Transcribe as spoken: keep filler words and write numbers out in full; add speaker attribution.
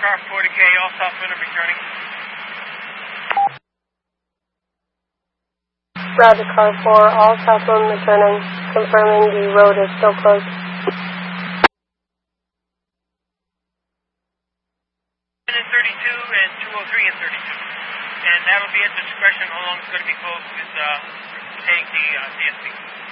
Speaker 1: car forty K, all southbound and returning.
Speaker 2: Roger, car four, all southbound returning, confirming the road is still closed.
Speaker 1: And thirty-two and two oh three and thirty-two. And that'll be at the discretion how long it's going to be closed with uh, paying the uh, D S P.